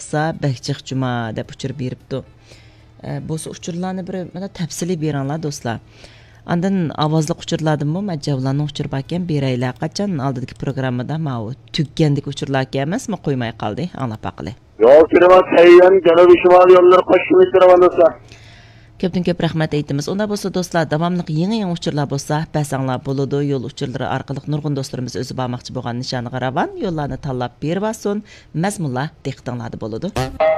qilsa Bakchiq Juma deb uchur beribdi. Bu uchurlarni bir mana tafsili beringlar do'stlar. Andan ovozli uchurlardimmi majavlarni uchur bakan beraylar qachon oldidagi programmada mau tuggandik uchurlar emasmi qo'ymay qoldi anglab baqili. Yo'l kiraman tayyan janubiy shimoliy yo'llar qo'shib kiraman do'stlar. Köptün köp rahmat aytamiz. Onda bo'lsa do'stlar, davomli yangi uchurlar bo'lsa, pasanglar bo'ladi. Yo'l uchurlari orqali nurg'un do'stlarimiz o'zi bormoqchi bo'lgan nishoniga ravon yo'llarni tanlab berib olsin. Mazmunlar diqqatinglarda bo'ladi.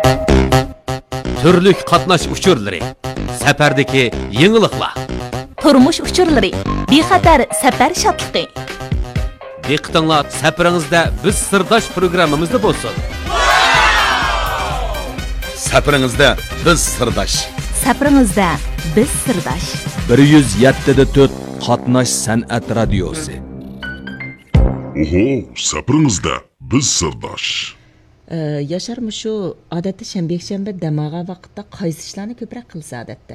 Turli qatnash uchurlari, safardagi yangiliklar, turmush uchurlari, bexatar safar shodligi. Diqqatinglar safaringizda biz sirdosh programmamizda bo'lsin. Safaringizda biz sirdosh. Safaringizda biz sirdosh. 107.4 Qatnash san'at radiosi. Oho, safaringizda biz sirdosh. Yaşarmı şu odatda shanba damaga vaqtda qaysi ishlarni ko'proq qilsa odatda?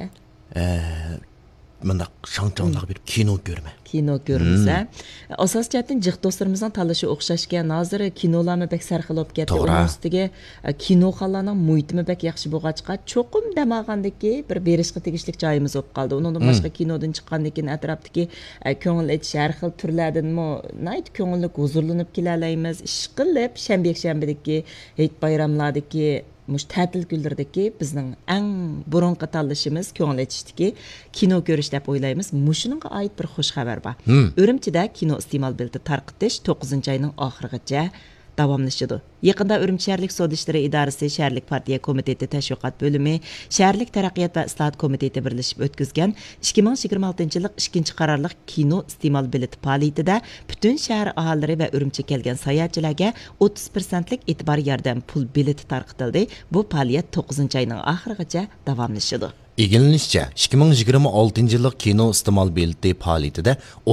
Manda shangchanglar bir kino ko'rma. Kino ko'rmasa, asos jihatdan jiq do'stlarimizning tanlashi o'xshashgan. Hozir kinolarni bek sarxilib ketdi. Uning ustiga kinoxonalarning muhitimi bek yaxshi bo'lg'achqa, cho'qim damag'andagi bir berishga tegishli joyimiz bo'lib qoldi. Undan boshqa kinodan chiqqandan keyin atrofdagi ko'ngil etish har xil turlardanmi nayt ko'ngilli huzurlanib kelalaymiz. Ish qilib shanbadagi hayit bayramlardagi mush ta'til kunlaridagi bizning eng burunqi tanlashimiz ko'ngil etishdiki kino ko'rish deb o'ylaymiz. Mushuninga oid bir xush xabar bor. Urumchida kino iste'mol bildi tarqitish 9-oyning oxirigacha davomlashadi. Yaqinda Urumchi shaharlik sud ishlari idorasi, shaharlik partiya komiteti tashviqot bo'limi, shaharlik taraqqiyot va islohot komiteti birlashib o'tkazgan 2026-yil 2-qarorlik kino iste'mol bileti faoliyatida butun shahar aholilari va Urumchi kelgan sayohatchilarga 30% e'tibor yordam pul bileti tarqitildi. Bu faoliyat 9-oyning oxirigacha davomlashadi. İlginççe 2026-yıllık kino iste'mol bileti faoliyatida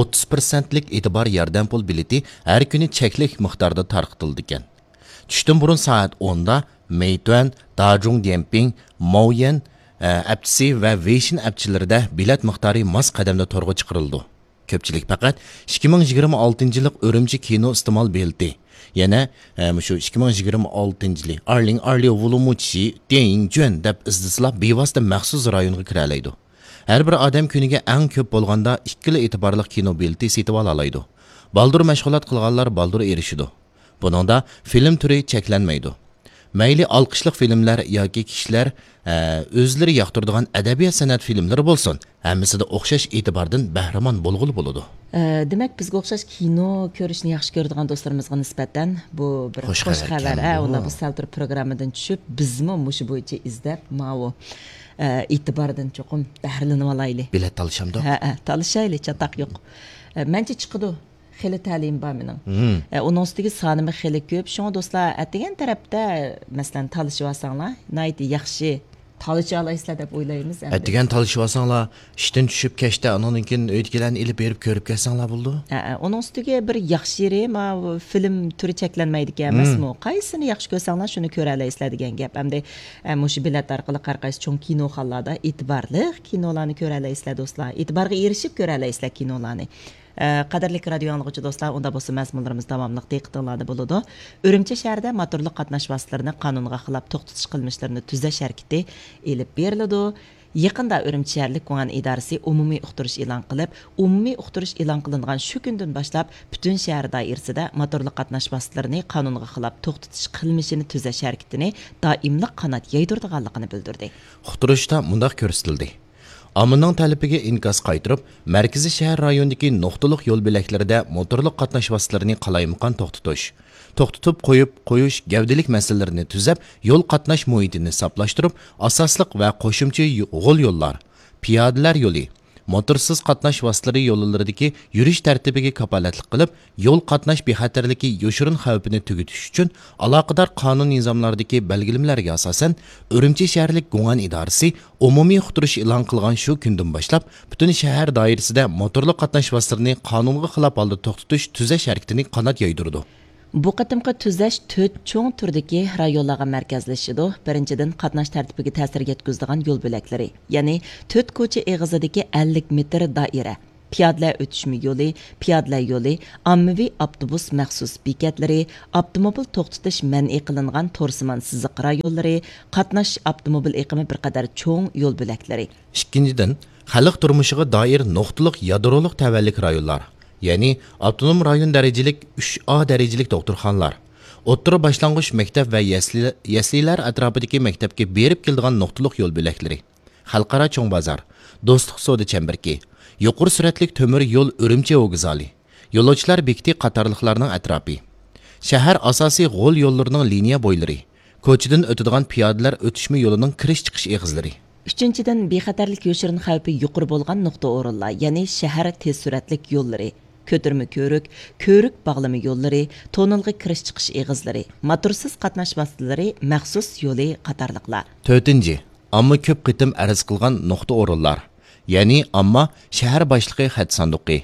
30%lik e'tibor yordam pul bileti her günü çeklik miqdorda tarqitildi ekan. Tushdan burun saat 10'da Meituan, Dajong Dianping, Maoyan appsi va Weixin appchilarida bilet miqdori mos qadamda to'rg'a chiqarildi. Ko'pchilik faqat 2026-yillik Urumchi kino iste'mol bileti yana shu 2026-yil Arling Volumuchi Diying Juan deb izdislab bevosita maxsus rayonga kira oladi. Har bir odam kuniga eng ko'p bo'lganda 2 e'tiborli kino bileti sotib oladi. Baldur mashg'ulot qilganlar baldur erishidi. Buningda film turi cheklanmaydi. Mayli alqishliq filmlar yoki kishilar o'zlari yoqtiradigan adabiyot san'at filmlari bo'lsin, hammasida o'xshash e'tibordan bahramon bo'lg'uli bo'ladi. Demak, bizga o'xshash kino ko'rishni yaxshi ko'radigan do'stlarimizga nisbatan bu bir xush xabar. Unda bu saltur programmadan tushib, bizmi mushu bo'yicha izlab, mau e'tibordan cho'qim bahramlanib olaylik. Bilet talashamda? Ha, talashaylik, chataq yo'q. Mencha chiqdi. Xili ta'lim bor mening. Uning ustiga sonimi xili ko'p. Shunga do'stlar, atgan tarafda masalan talishib olsanglar, nayti yaxshi talışı alaysizlar deb o'ylaymiz. Degan talishib olsanglar, ishdan tushib kechda undan keyin uydagilarni ilib berib ko'rib kelsanglar bo'ldi. Uning ustiga bir yaxshi yeri, film turi cheklanmaydigan emasmi? Qaysini yaxshi ko'rsanglar, shuni ko'ra olaysizlar degan gap. Hamda mushu bilet orqali har qaysi cho'ng kinoxonalarda e'tiborli kinolarni ko'ra olaysizlar do'stlar. E'tiborga erishib ko'ra olaysizlar kinolarni. Qadrli radio anglag'uvchi do'stlar, unda bo'lsa mazmunlarimiz davomli diqqatinglarda bo'ladi. Urumchi shahrida motorli qatnash vositalarini qonunga xilof to'xtatish qilmishlarini tuzash harakati elib beriladi. Yaqinda Urumchi shaharlik guman idorasi umumiy uqtirish e'lon qilib, umumiy uqtirish e'lon qilingan shu kundan boshlab butun shahar doirasida motorli qatnash vositalarini qonunga xilof to'xtatish qilmishini tuzash harakatini doimli qanot yaydirganligini bildirdi. Uqtirishda mundaq ko'rsatildi. Amının tələbiga inkos qaytırıb, mərkəzi şəhər rayonundakı nöqtəlik yol beləklərində motorluq qatnaş vasitələrini qalayımqan toxtutub qoyuş gavdilik məsələlərini tüzəb, yol qatnaş muhitini saplaşdırıb, asaslıq və qoşumçu yollar, piyadelər yolu, motorsuz qatnaş vasitələri yollarındakı yürüyüş tərtibiga kapolatlik qilib, yol qatnaş bexatarligi yoshurun xavfini tugutish uchun aloqador qonun nizomlaridagi belgilimlarga asosan Urumchi shaharlik guman idorasi umumiy uqtirish e'lon qilgan shu kundan boshlab butun shahar doirasida motorli qatnash vositalarini qonunga xilof holda to'xtatish tuzash harakatini qanot yoydirdi. Bu qatimqi tuzash 4 cho'ng turdagi rayonlarga markazlashadi. Birinchidan qatnash tartibiga ta'sir yetkazadigan yo'l bo'laklari, ya'ni 4 ko'cha eg'izidagi 50 metr doira. piyodalar o'tishmi yo'li, piyodalar yo'li, ommaviy avtobus maxsus bekatlari, avtomobil to'xtatish man'iy qilingan to'rsimon siziq rayollari, qatnash avtomobil eqimi bir qadar cho'ng yo'l bo'laklari. Ikkinchidan, xalq turmushiga doir nuqtaliq yadroliq tavallik rayonlar, ya'ni avtonom rayon darajalik 3A darajalik doktorxonalar, o'rta boshlang'ich maktab va yaslilar atrofidagi maktabga berib keladigan nuqtaliq yo'l bo'laklari, xalqaro cho'ng bozor, do'stlik savdo chambirki, yuqori suratlik temir yo'l Urumchi o'g'izali, yo'lovchilar bekiti qatorliqlarning atrofi, shahar asosiy g'ol yo'llarining liniya bo'ylari, ko'chadan o'tadigan piyodalar o'tishma yo'lining kirish chiqish eg'izlari. Uchinchidan, bexatarlik yoshirin xavfi yuqori bo'lgan nuqta o'rinlar, ya'ni shahar tez suratlik yo'llari, ko'tirma ko'rik bağlama yo'llari, tonilg'i kirish chiqish eg'izlari, motorsiz qatnash vositalari, maxsus yo'li qatorliqlar. 4. Amma ko'p qitim arz qilgan nuqta o'rinlar, ya'ni amma shahar boshlig'i xat sanduqi,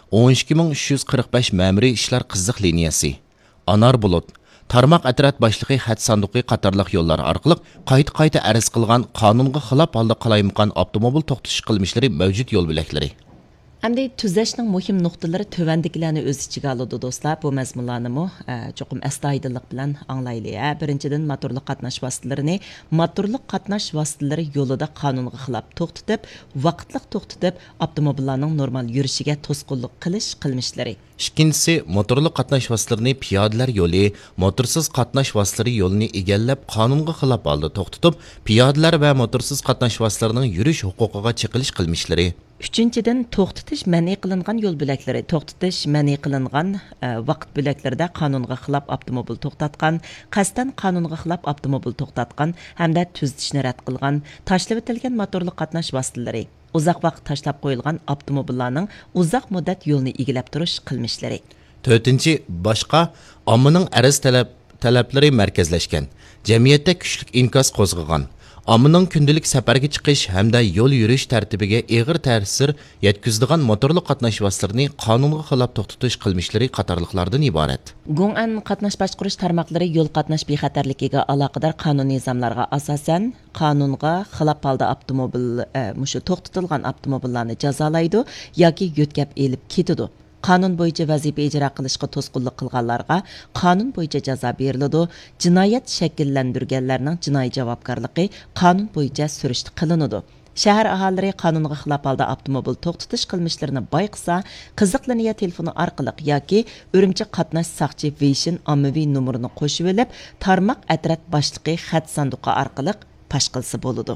12345 ma'muriy ishlar qiziq liniyasi, Anar bulut, tarmoq atraf boshlig'i xat sanduqi qatorliq yo'llar orqali qayta arz qilgan qonunga xilof holda qalaymaqan avtomobil to'xtatish qilmishlari mavjud yo'l bo'laklari. Әмді түзәшнің мұхим нұқтылары төвәндікіләні өз ішіге алуды достар. Бұл мәзмұланы мұ çoğum әстайдылық білән аңлайлы. Біріншіден моторлық қатнаш vasıtalarını, motorluk қатнаш vasıtaları yolida qanunға xilap to'xtatib, vaqtliq to'xtatib, avtomobillarning normal yurishiga to'sqinlik qilish qilmishlari. İkincisi, motorlu qatnash vasıtalarını piyodalar yo'li, motorsiz qatnash vasıtaları yo'lini egallab qonunga xilop holda to'xtatib, piyodalar va motorsiz qatnash vasıtalarının yurish huquqiga chiqilish qilmishlari. Üçüncüden, to'xtatish man'iy qilingan yo'l bo'laklari, to'xtatish man'iy qilingan vaqt bo'laklarida qonunga xilop avtomobil to'xtatgan, qasddan qonunga xilop avtomobil to'xtatgan hamda tuzatishni rad qilgan, tashlab o'tilgan motorli qatnash vositalari, uzoq vaqt tashlab qo'yilgan avtomobillarning uzoq muddat yo'lni egallab turish qilmishlari. 4. Boshqa ommaning arz talablari markazlashgan, jamiyatda kuchli inkas qo'zg'agan, ommaning kundalik safarga chiqish hamda yo'l yurish tartibiga og'ir ta'sir yetkazadigan motorli qatnash vositalarini qonunga xilop to'xtatish qilmishlari qatorliqlardan iborat. Gong'an qatnash boshqarish tarmoqlari yo'l qatnash bexatarligiga aloqador qonun nizomlarga asosan qonunga xilop holda avtomobil mushu to'xtatilgan avtomobillarni jazolaydi yoki yo'tkab elib ketadi. Qonun bo'yicha vazifa ijro qilishga to'sqinlik qilganlarga qonun bo'yicha jazo beriladi. Jinoyat shakllantirganlarning jinoiy javobgarligi qonun bo'yicha surishti qilinadi. Shahar aholilari qonunga xilof holda avtomobil to'xtatish qilmishlarini bayqasa, qiziq liniya telefoni orqali yoki Urumchi qatnash saqchi Vision ommaviy nomerini qo'shib olib, tarmoq atraf boshlig'i xat sanduqi orqali pash qilsa bo'ladi.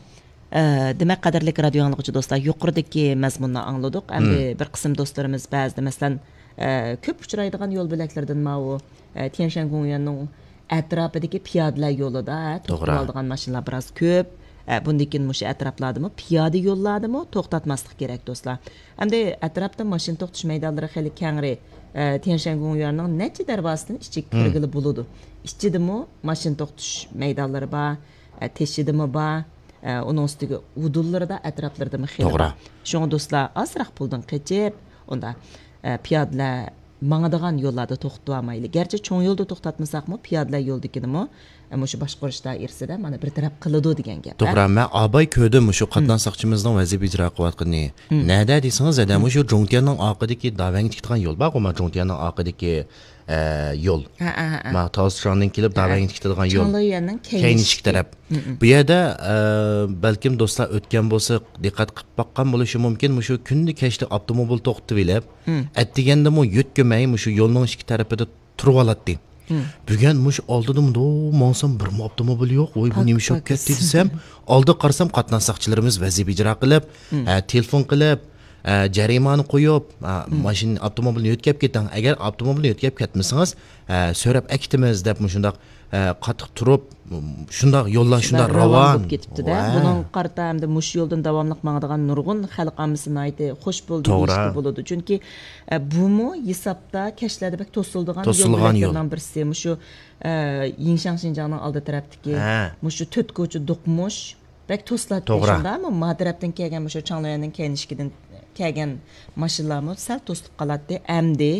Demek qadarlik radio anlıqçı dostlar, yuqoridagi mazmunni angladik. Endi bir qism do'stlarimiz ba'zida masalan ko'p uchraydigan yo'l bo'laklardan mau Tianshangunyanning atrofidagi piyodalar yo'lida to'xtaladigan mashinalar biroz ko'p. Bundan keyin mushu atroflardami, piyoda yo'llardami to'xtatmaslik kerak do'stlar. Endi atrofda mashina to'xtatish maydonlari xeyli kengri. Tianshangunyanning necha darvozasidan ichiga kirgili bo'ladi. Ichidimi mashina to'xtatish maydonlari bor, teshidimi bor. Onun üstüge udulları da etraflarda mı xeyli var. Şoň dostlar azraq puldan qeçip, onda piyodalar maňadagan yollarda to'xtatmayly. Gerçi çoň yolda to'xtatmasaqmı, piyodalar yo'ldakini şu boshqarish dairesida mana bir taraf qiladi degan gap. To'g'ri, men abay ko'rdim shu qatnaşsaqchimizning vazifa ijro qilayotganini. Nada desangiz, adam shu Jongtianning oqidagi davang tikdigan yo'l bor, ama Jongtianning oqidagi yo'l. Ma Tozshondan kelib davang tikdigan yo'l. Keynishik taraf. Bu yerda balkim do'stlar o'tgan bo'lsa, diqqat qilib baqqan bo'lishi mumkin, shu kunni kechli avtomobil to'xtatib olib, atdiganda mo yo'tkamay shu yo'lning ikki tarafida turib oladi. Bugun mush oldidim monsam bir avtomobil yo'q, voy bu nima shok ketdi desam, oldi qarsam qatnaşsaqchilarimiz vazifa ijro qilib, telefon qilib, jarimani qo'yib, mashina avtomobilni yo'tkab keting. Agar avtomobilni yo'tkab ketmasangiz, so'rab akitimiz deb shundaq qattiq turib, shundaq yo'llar shundaq ravon ketibdi-da. Buning qarta hamda mush yo'ldan davomli mangadigan nurg'un xalq ammisini aytdi, xush bo'ldi deyishdi bo'ladi. Chunki bumu hisobda kashlarda bak to'sildigan yo'llardan birisi. Mushu Yingshan Xinjiangning oldi tarafdagi mushu to'rt ko'cha do'qmush bak to'siladi shundami? Ma tarafdan kelgan mushu Changlayanning keynishidan kelgan mashinalarmi sal to'silib qoladi. Amdi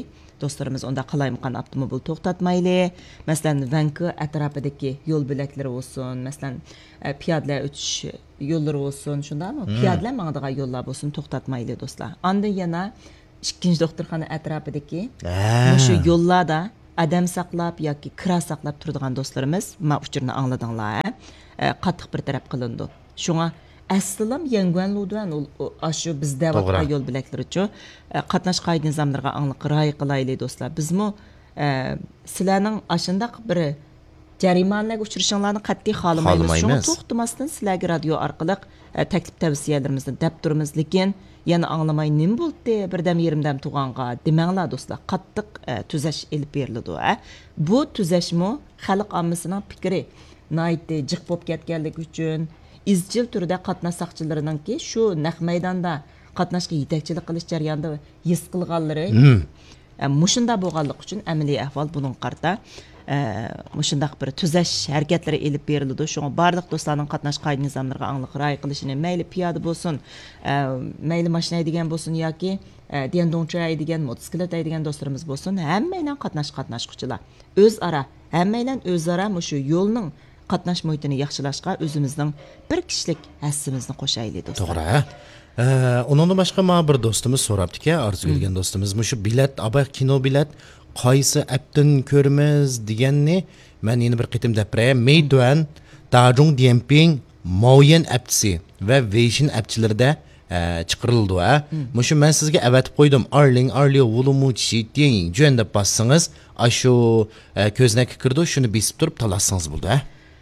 Dostlarımız onda qalayımqan avtomobil to'xtatmayli. Masalan, Vancouver atrofidagi yo'l bo'laklari bo'lsin, masalan, piyodalar o'tish yo'llari bo'lsin, shundaymi? Piyodalar mangadigan yo'llar bo'lsin, to'xtatmayli do'stlar. Ondan yana ikkinchi doktorxona atrofidagi o'sha yo'llarda adam saqlab yoki kira saqlab turadigan do'stlarimiz ma uchurni angladinglar, qattiq bir taraf qilindi. Shunga aslan yanguanludan shu bizda vaqtda yo'l bo'laklari uchun qatnash qoida nizomlariga aniq rioya qilaylik do'stlar. Bizmi sizlarning ashundaq bir jarimalarga uchrashinglarni qat'iy xohlamaymiz. Shunga to'xtamasdan sizlarga radio orqali taklif tavsiyalarimizni deb turamiz, lekin yana anglamay nim bo'ldi, birdam yerimdam tug'anqa demanglar do'stlar. Qattiq tuzash elib beriladi. Bu tuzashmi xalq ommasining fikri naytdi jiq bo'lib ketganligi uchun izchil turda qatnash saqchilarininki shu naq maydonda qatnashga yetakchilik qilish jarayonida his qilganlari mushunda bo'lganligi uchun amaliy ahvol buning qarta mushundaq bir tuzash harakatlari elib beriladi. Shunga barliq do'stlarning qatnash qoida nizomlariga aniq rioya qilishini, mayli piyoda bo'lsin, mayli mashina degan bo'lsin yoki dendoncha degan motosiklet degan do'stlarimiz bo'lsin, hammalar qatnashquchilar o'zaro hammalar o'zaro shu yo'lning qatnash muhitini yaxshilashga o'zimizning bir kishilik hassimizni qo'shaylik do'stlar. To'g'ri. Undan boshqa ma bir do'stimiz so'rabdiki, arzu qilgan do'stimiz shu bilet, abay kino bilet qaysi appdan ko'ramiz deganni men yana bir qitim deb beray. Meituan, Dajong Dianping, Maoyan appsi va Weixin appchilarida chiqarildi. Mushu men sizga avatib qo'ydim. Arli Wulumu Chitian jo'n deb bassangiz, shu ko'znakka kirdi, shuni besib turib talassangiz bo'ldi.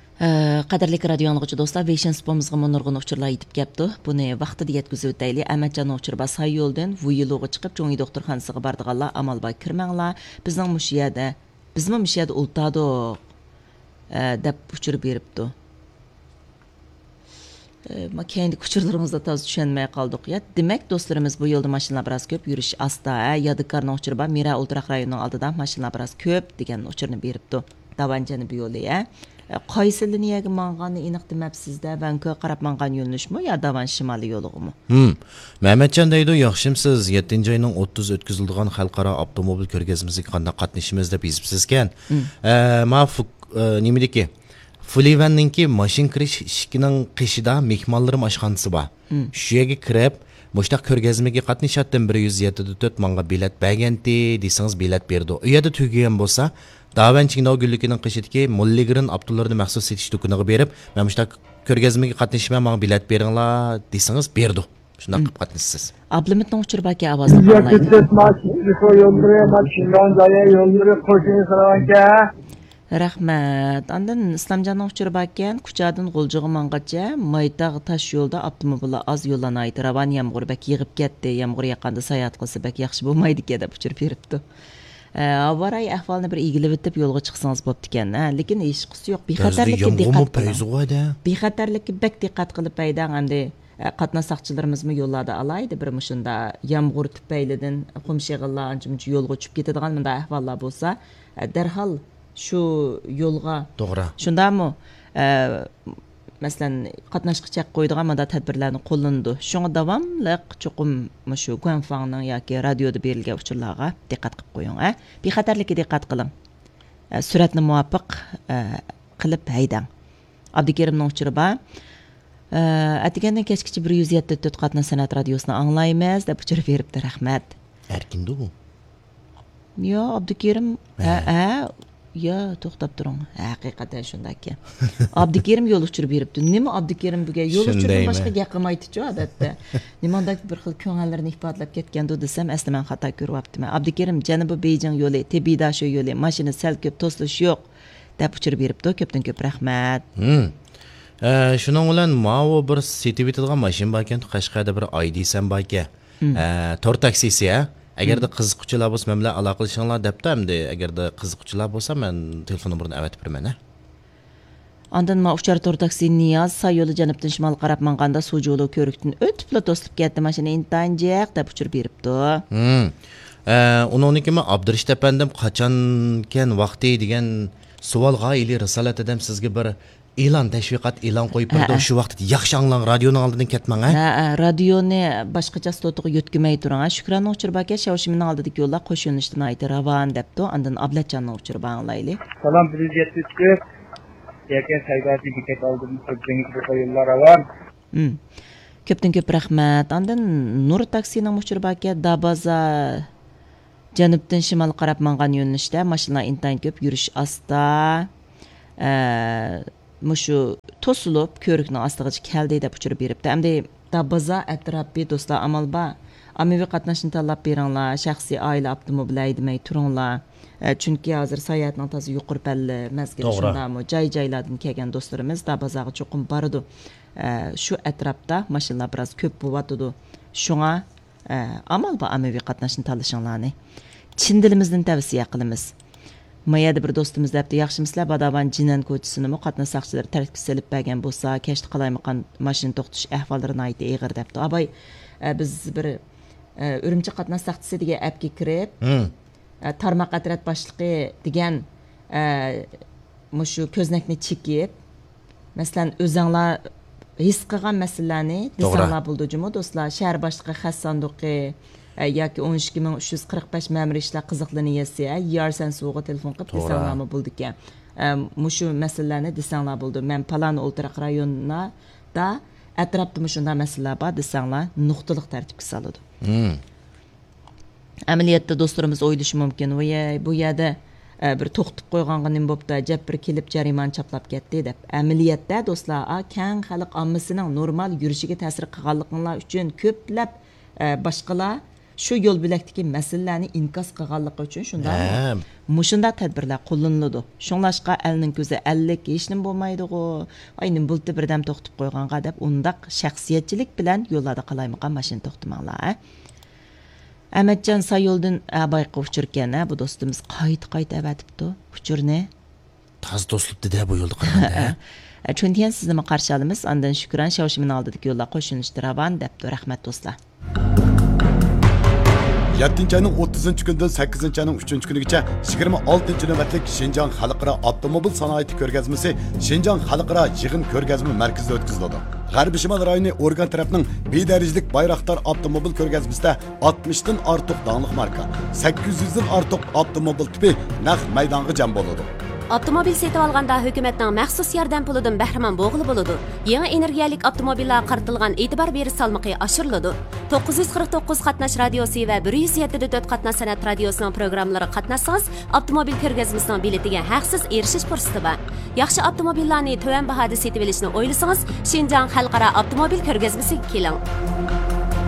Qadrli radio anglag'uchi do'stlar, Weixin spomimizga nurg'un uchurlar yetib kelibdi. Buni vaqtida yetkazib o'taylik. Amatjon uchur bas hay yo'ldan Vuyiloga chiqib, Jo'ngi doktorxonasiga bordiganlar amalbay kirmanglar. Bizning mushiyada, bizmi mushiyada ultadi deb uchur beribdi. Ma kendi uchurlarimizda toz tushunmay qoldik. Demak, do'stlarimiz bu yo'lda mashinalar biroz ko'p, yurish asta, Yadikarning uchur ba Mira Ultraq rayonining oldida mashinalar biroz ko'p degan uchurni beribdi. Davanjani bu yo'li qaysi liniyaga mang'anni aniq demabsizda, Vancouver qarab mang'an yo'linishmi yo Davan shimoliy yo'lig'imi? Mehmetjon deydi, yaxshimsiz, 7-oyning 30 o'tkaziladigan xalqaro avtomobil ko'rgazmasiga qanday qatnashimiz deb yozibsizkan. Ma nimediki Fulivanninki mashin kirish eshiginin qishida mehmonlarim oshxonasi bor. Shu yerga kirib, mushtaq ko'rgazmaga qatnashatdim. 107.4 manga bilet berganti desangiz bilet berdi. U yerda tugagan bo'lsa, Davanchingdagi gullikining qishidagi Mulligrin Abdullarni maxsus setish do'koniga berib, men mushtaq ko'rgazmaga qatnashmay manga bilet beringlar desangiz berdi. Shunday qilib qatnashsiz. Ablamitning uchurbaki ovozni Rahmat. Ondan Islomjonning uchurbakan kuchadan G'uljiga mangacha Maytaq tash yo'lda avtomobillar az yo'llanaydi. Ravan yomg'ir bak yig'ib ketdi. Yomg'ir yaqanda sayohat qilsa bak yaxshi bo'lmaydi deb uchirib beribdi. Avaray ahvolni bir egilib o'tib yo'lga chiqsangiz bo'pti ekan. Lekin hech qisi yo'q. Bexatarlikka diqqat qiling. Bexatarlikka bak diqqat qilib paydang endi qatnash saqchilarimizmi yo'llarda alaydi bir mushunda yomg'ir tufaylidan qumshig'illar ancha-muncha yo'lga tushib ketadigan bunday ahvollar bo'lsa, darhol shu yo'lga to'g'ri. Shundami? Masalan, qatnashga chaq qo'ydigan manda tadbirlarni qo'llandi. Shunga davomliq cho'qim shu Guanfangning yoki radioda berilgan uchurlarga diqqat qilib qo'ying. Bexatarlikka diqqat qiling. Suratni muvofiq qilib haydang. Abdukerimning uchuri bor. Atigandan kechgacha 107.4 qatnash san'at radiosini anglaymiz deb uchirib beribdi. Rahmat. Erkindi u. Yo, Abdukerim yo, to'xtab turing. Haqiqatan shundaki. Abdukerim yo'l uchirib beribdi. Nima Abdukerim buga yo'l uchirib boshqa gap qilmaydi-ku odatda. Nimandak bir xil ko'ngillarni ifodalab ketganda desam, asli men xato ko'ryapman. Abdukerim Janubiy Beyjing yo'li, Tebida shu yo'li, mashina sal ko'p to'silish yo'q deb uchirib beribdi. Ko'pdan ko'p rahmat. Shuning bilan ma'vo bir setib etadigan mashina bor ekan, Qashqarda bir ID-san bor ekan. Tor taksisi agarda qiziquvchilar bo'lsa, men bilan aloqalashinglar debdi. Endi agarda qiziquvchilar bo'lsa, men telefon nomerini avatib beraman. Ondan ma uchar tor taksi Niyoz say yo'li janubdan shimol qarab manganda suv yo'li ko'rikdan o'tibla to'silib ketdi. Mashina intanjiq deb uchirib beribdi. Uningki men Abdurish tapandim qachonkan vaqti degan savolga ili risolat edam sizga bir e'lon tashviqot e'lon qo'yib berdi. Shu vaqtda yaxshi anglang radioning oldidan ketmang, ha? Radioni boshqa chastotaga yo'tkimay turing. Shukranning uchur baka Shawshimning oldidagi yo'llar qo'shilishdan aytdi ravan debdi. Andan Ablatjonning uchur banglayli. Salom 173. Yakan sayg'ati biket oldim. Sizga qo'yillar ravan. Köpten köp rahmat. Andan Nur taksining uchur baka Dabaza janubdan shimol qarab mangan yo'nalishda mashinalar intayin ko'p yurish asta. Mushu to'silib ko'rikning ostigacha keldi deb uchirib beribdi. Endi Dabaza atrofi do'stlar amal ba. Ammaviy qatnashni tanlab beringlar. Shaxsiy oila avtomobil aydimay turinglar. Chunki hozir sayohatning toza yuqori palli mazgili shundami joy-joylardan kelgan do'stlarimiz Dabazaga cho'qim boradi. Shu atrofda mashinalar biroz ko'p bo'lyotdi. Shunga amal ba ammaviy qatnashni tanlashinglarni chin dilimizdan tavsiya qilamiz. Mayada bir do'stimiz debdi, yaxshimisizlar Badavan Jinan ko'chisini qatnash saqchilari tartibga solib bergan bo'lsa, kechda qalaymiqan mashina to'xtatish ahvollarini aytdi eg'ir debdi. Abay biz bir Urumchi qatnash saqchisi degan appga kirib, tarmoq atrat boshlig'i degan mushu ko'znakni chekib, masalan o'zinglar his qilgan masalalarni desanglar bo'ldi juma do'stlar. Shahar boshlig'i xas sanduqi yoki 12345 ma'muriy ishlar qiziqligini yetsa, yarsan suvga telefon qilib desanglarmi bo'ldi ekan. Mushu masalalarni desanglar bo'ldi. Men Palan o'ltiraq rayonida da atrofda shunday masalalar bor desanglar, nuqtaliq tartibga soladi. Amaliyotda do'stlarimiz o'ylashi mumkin, voy bu yerda bir to'xtib qo'yganga nima bo'pti, jab bir kelib jarimani chaplab ketdi deb. Amaliyotda do'stlar, keng xalq ommasining normal yurishiga ta'sir qilganliklari uchun ko'plab boshqalar shu yo'l bilakdagi masalalarni inkos qilganligi uchun shunday mushunda tadbirlar qo'llaniladi. Shunlashqa elning ko'zi ellik hech nima bo'lmaydi-ku. Aynan bulti birdam to'xtib qo'yganga deb undaq shaxsiyatchilik bilan yo'llarda qalaymiqan mashina to'xtamanglar. Ahmadjon Sayoldan abayqa uchirgan, bu do'stimiz qayta avatibdi. Uchurni toz do'stlibdi-da bu yo'lda qilganda. Chunki sizni qarshi olamiz. Andan shukran Shawshimning oldidagi yo'llar qo'shilishdi ravan debdi. Rahmat do'stlar. 7 ayning 30 kunidan 8 ayning 3 kunigacha 26 navbatlik Şinjan Xalqaro avtomobil sanoati ko'rgazmasi Şinjan Xalqaro yig'in ko'rgazma markazida o'tkaziladi. G'arbiy Shimol rayoni organ tarafining bedarajlik Bayroqtar avtomobil ko'rgazmasida 60 dan ortiq danglik marka, 800 dan ortiq avtomobil tipi naq maydonga jam bo'ladi. Avtomobil setib olganda hukumatning maxsus yordam pulidan bahramand bo'lg'ili bo'ladi. Yangi energiyalik avtomobillar qaratilgan e'tibor berish salmoqi oshiriladi. 949 qatnash radiosi va 107.4 qatnash san'at radiosining programmalari qatnashsangiz, avtomobil ko'rgazmasining biletiga haqsiz erishish fursati bor. Yaxshi avtomobillarni to'van bahoda setib olishni o'ylasangiz, Şinjan Xalqaro avtomobil ko'rgazmasiga keling.